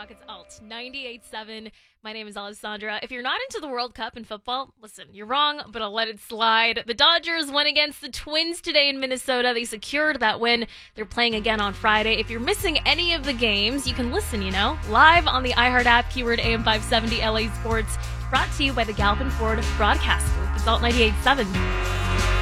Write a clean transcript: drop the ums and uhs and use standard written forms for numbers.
Rock. It's Alt 98.7. My name is Alessandra. If you're not into the World Cup in football, listen, you're wrong, but I'll let it slide. The Dodgers went against the Twins today in Minnesota. They secured that win. They're playing again on Friday. If you're missing any of the games, you can listen, live on the iHeart app, keyword AM570 LA Sports, brought to you by the Galvin Ford Broadcast Group. It's Alt 98.7.